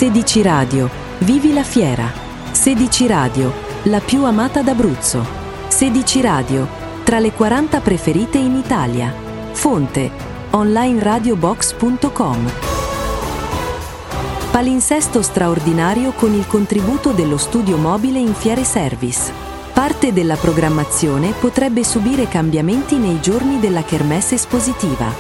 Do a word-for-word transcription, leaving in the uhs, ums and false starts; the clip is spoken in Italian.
sedici Radio, vivi la fiera. sedici Radio, la più amata d'Abruzzo. sedici Radio, tra le quaranta preferite in Italia. Fonte, online radio box punto com. Palinsesto straordinario con il contributo dello studio mobile in Fiere Service. Parte della programmazione potrebbe subire cambiamenti nei giorni della Kermesse espositiva.